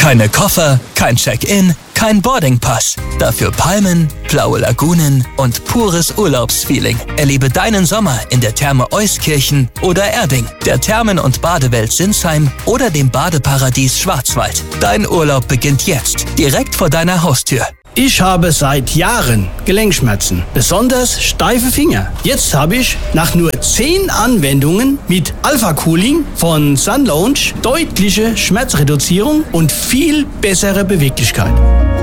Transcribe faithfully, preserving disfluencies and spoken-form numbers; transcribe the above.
Keine Koffer, kein Check-in, kein Boardingpass. Dafür Palmen, blaue Lagunen und pures Urlaubsfeeling. Erlebe deinen Sommer in der Therme Euskirchen oder Erding, der Thermen- und Badewelt Sinsheim oder dem Badeparadies Schwarzwald. Dein Urlaub beginnt jetzt, direkt vor deiner Haustür. Ich habe seit Jahren Gelenkschmerzen, besonders steife Finger. Jetzt habe ich nach nur zehn Anwendungen mit Alpha Cooling von Sunlounge deutliche Schmerzreduzierung und viel bessere Beweglichkeit.